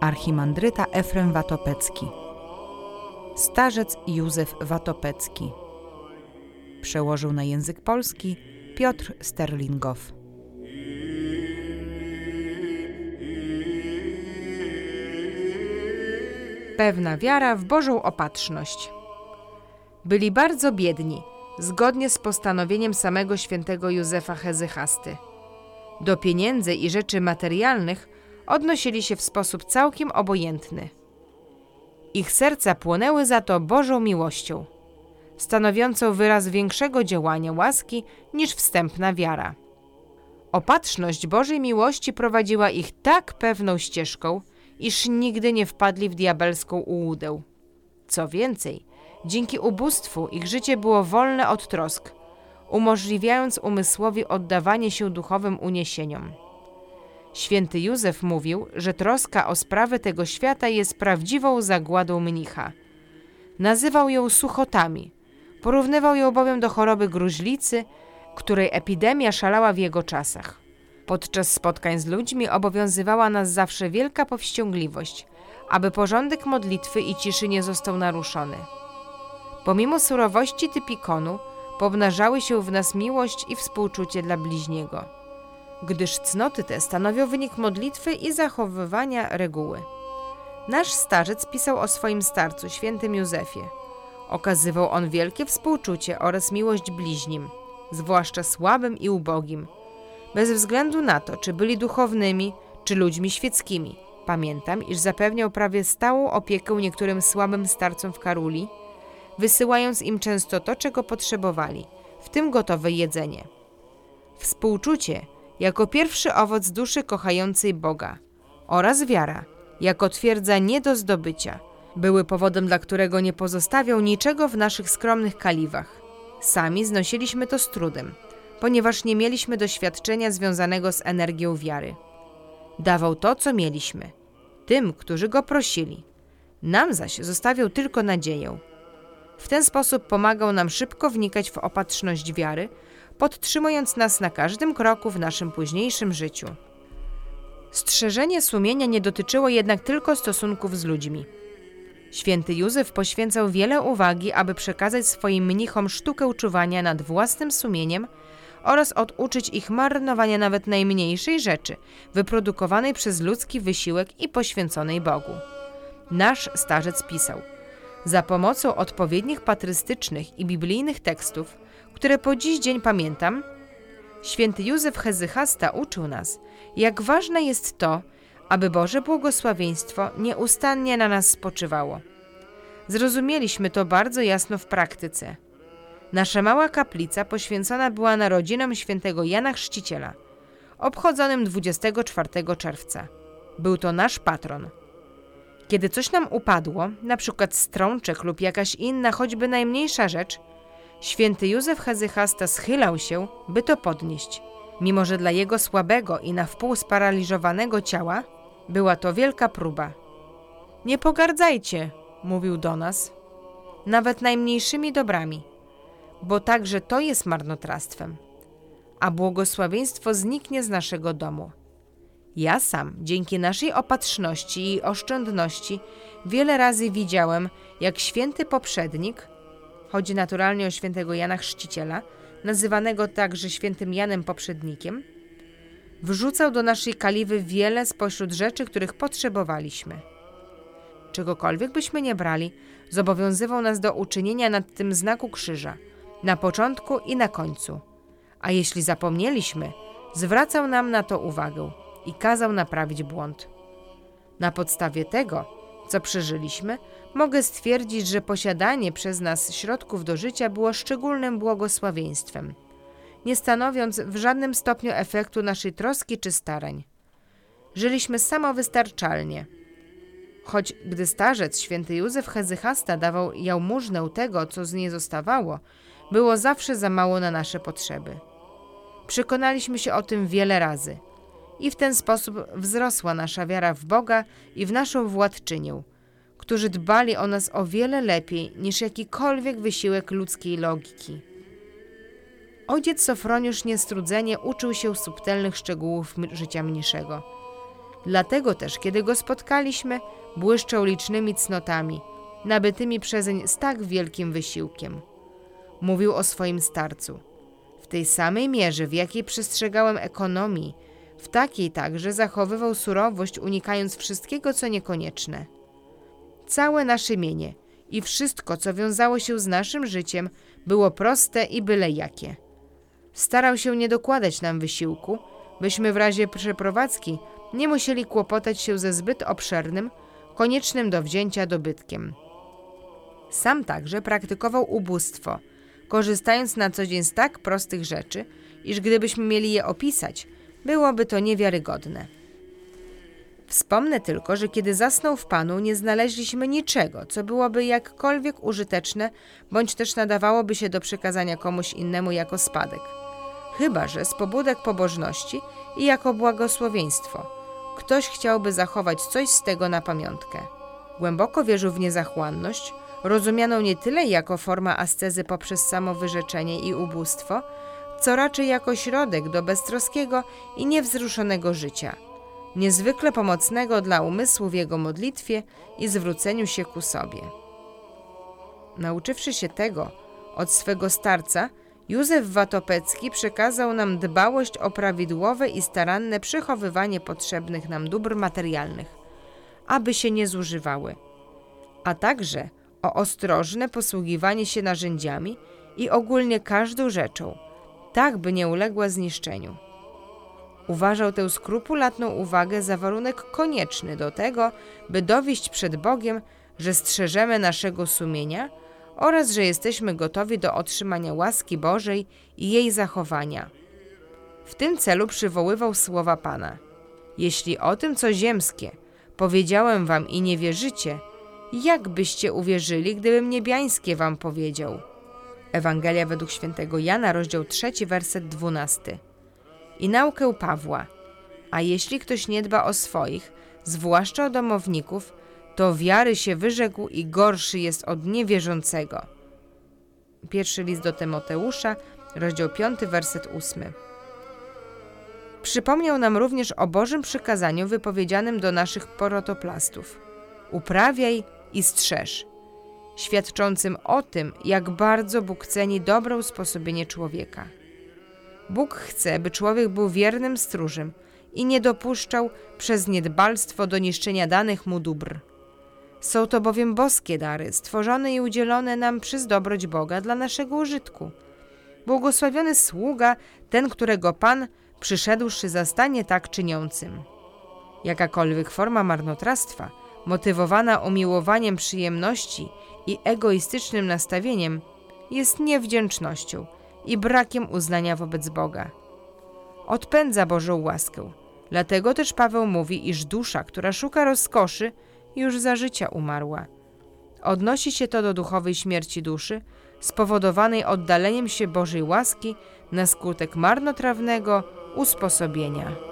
archimandryta Efrem Watopecki, starzec Józef Watopecki. Przełożył na język polski Piotr Sterlingow. Pewna wiara w Bożą opatrzność. Byli bardzo biedni, zgodnie z postanowieniem samego świętego Józefa Hezychasty. Do pieniędzy i rzeczy materialnych odnosili się w sposób całkiem obojętny. Ich serca płonęły za to Bożą miłością, stanowiącą wyraz większego działania łaski niż wstępna wiara. Opatrzność Bożej miłości prowadziła ich tak pewną ścieżką, iż nigdy nie wpadli w diabelską ułudę. Co więcej, dzięki ubóstwu ich życie było wolne od trosk, umożliwiając umysłowi oddawanie się duchowym uniesieniom. Święty Józef mówił, że troska o sprawy tego świata jest prawdziwą zagładą mnicha. Nazywał ją suchotami, porównywał ją bowiem do choroby gruźlicy, której epidemia szalała w jego czasach. Podczas spotkań z ludźmi obowiązywała nas zawsze wielka powściągliwość, aby porządek modlitwy i ciszy nie został naruszony. Pomimo surowości typikonu, pomnażały się w nas miłość i współczucie dla bliźniego, gdyż cnoty te stanowią wynik modlitwy i zachowywania reguły. Nasz starzec pisał o swoim starcu, świętym Józefie. Okazywał on wielkie współczucie oraz miłość bliźnim, zwłaszcza słabym i ubogim, bez względu na to, czy byli duchownymi, czy ludźmi świeckimi. Pamiętam, iż zapewniał prawie stałą opiekę niektórym słabym starcom w Karuli, wysyłając im często to, czego potrzebowali, w tym gotowe jedzenie. Współczucie jako pierwszy owoc duszy kochającej Boga oraz wiara jako twierdza nie do zdobycia były powodem, dla którego nie pozostawiał niczego w naszych skromnych kaliwach. Sami znosiliśmy to z trudem, ponieważ nie mieliśmy doświadczenia związanego z energią wiary. Dawał to, co mieliśmy, tym, którzy go prosili. Nam zaś zostawiał tylko nadzieję. W ten sposób pomagał nam szybko wnikać w opatrzność wiary, podtrzymując nas na każdym kroku w naszym późniejszym życiu. Strzeżenie sumienia nie dotyczyło jednak tylko stosunków z ludźmi. Święty Józef poświęcał wiele uwagi, aby przekazać swoim mnichom sztukę czuwania nad własnym sumieniem oraz oduczyć ich marnowania nawet najmniejszej rzeczy, wyprodukowanej przez ludzki wysiłek i poświęconej Bogu. Nasz starzec pisał: za pomocą odpowiednich patrystycznych i biblijnych tekstów, które po dziś dzień pamiętam, święty Józef Hezychasta uczył nas, jak ważne jest to, aby Boże błogosławieństwo nieustannie na nas spoczywało. Zrozumieliśmy to bardzo jasno w praktyce. Nasza mała kaplica poświęcona była narodzinom świętego Jana Chrzciciela, obchodzonym 24 czerwca. Był to nasz patron. Kiedy coś nam upadło, na przykład strączek lub jakaś inna, choćby najmniejsza rzecz, święty Józef Hezychasta schylał się, by to podnieść, mimo że dla jego słabego i na wpół sparaliżowanego ciała była to wielka próba. Nie pogardzajcie, mówił do nas, nawet najmniejszymi dobrami, bo także to jest marnotrawstwem, a błogosławieństwo zniknie z naszego domu. Ja sam, dzięki naszej opatrzności i oszczędności, wiele razy widziałem, jak święty poprzednik, chodzi naturalnie o świętego Jana Chrzciciela, nazywanego także świętym Janem Poprzednikiem, wrzucał do naszej kaliwy wiele spośród rzeczy, których potrzebowaliśmy. Czegokolwiek byśmy nie brali, zobowiązywał nas do uczynienia nad tym znaku krzyża, na początku i na końcu. A jeśli zapomnieliśmy, zwracał nam na to uwagę i kazał naprawić błąd. Na podstawie tego, co przeżyliśmy, mogę stwierdzić, że posiadanie przez nas środków do życia było szczególnym błogosławieństwem, nie stanowiąc w żadnym stopniu efektu naszej troski czy starań. Żyliśmy samowystarczalnie. Choć gdy starzec święty Józef Hezychasta dawał jałmużnę tego, co z niej zostawało, było zawsze za mało na nasze potrzeby. Przekonaliśmy się o tym wiele razy i w ten sposób wzrosła nasza wiara w Boga i w naszą władczynię, którzy dbali o nas o wiele lepiej niż jakikolwiek wysiłek ludzkiej logiki. Ojciec Sofroniusz niestrudzenie uczył się subtelnych szczegółów życia mniszego. Dlatego też, kiedy go spotkaliśmy, błyszczał licznymi cnotami, nabytymi przezeń z tak wielkim wysiłkiem. Mówił o swoim starcu. W tej samej mierze, w jakiej przestrzegałem ekonomii, w takiej także zachowywał surowość, unikając wszystkiego, co niekonieczne. Całe nasze mienie i wszystko, co wiązało się z naszym życiem, było proste i byle jakie. Starał się nie dokładać nam wysiłku, byśmy w razie przeprowadzki nie musieli kłopotać się ze zbyt obszernym, koniecznym do wzięcia dobytkiem. Sam także praktykował ubóstwo, korzystając na co dzień z tak prostych rzeczy, iż gdybyśmy mieli je opisać, byłoby to niewiarygodne. Wspomnę tylko, że kiedy zasnął w Panu, nie znaleźliśmy niczego, co byłoby jakkolwiek użyteczne, bądź też nadawałoby się do przekazania komuś innemu jako spadek. Chyba że z pobudek pobożności i jako błogosławieństwo. Ktoś chciałby zachować coś z tego na pamiątkę. Głęboko wierzył w niezachłanność, rozumianą nie tyle jako forma ascezy poprzez samowyrzeczenie i ubóstwo, co raczej jako środek do beztroskiego i niewzruszonego życia, niezwykle pomocnego dla umysłu w jego modlitwie i zwróceniu się ku sobie. Nauczywszy się tego od swego starca, Józef Watopecki przekazał nam dbałość o prawidłowe i staranne przechowywanie potrzebnych nam dóbr materialnych, aby się nie zużywały, a także o ostrożne posługiwanie się narzędziami i ogólnie każdą rzeczą, tak by nie uległa zniszczeniu. Uważał tę skrupulatną uwagę za warunek konieczny do tego, by dowieść przed Bogiem, że strzeżemy naszego sumienia oraz że jesteśmy gotowi do otrzymania łaski Bożej i jej zachowania. W tym celu przywoływał słowa Pana: jeśli o tym, co ziemskie, powiedziałem wam i nie wierzycie, jak byście uwierzyli, gdybym niebiańskie wam powiedział? Ewangelia według świętego Jana, rozdział 3, werset 12. I naukę Pawła: a jeśli ktoś nie dba o swoich, zwłaszcza o domowników, to wiary się wyrzekł i gorszy jest od niewierzącego. Pierwszy list do Tymoteusza, rozdział 5, werset 8. Przypomniał nam również o Bożym przykazaniu wypowiedzianym do naszych protoplastów: uprawiaj i strzeż, świadczącym o tym, jak bardzo Bóg ceni dobre usposobienie człowieka. Bóg chce, by człowiek był wiernym stróżem i nie dopuszczał przez niedbalstwo do niszczenia danych mu dóbr. Są to bowiem boskie dary, stworzone i udzielone nam przez dobroć Boga dla naszego użytku. Błogosławiony sługa, ten, którego Pan, przyszedłszy, zastanie tak czyniącym. Jakakolwiek forma marnotrawstwa, motywowana umiłowaniem przyjemności i egoistycznym nastawieniem, jest niewdzięcznością i brakiem uznania wobec Boga. Odpędza Bożą łaskę. Dlatego też Paweł mówi, iż dusza, która szuka rozkoszy, już za życia umarła. Odnosi się to do duchowej śmierci duszy, spowodowanej oddaleniem się Bożej łaski na skutek marnotrawnego usposobienia.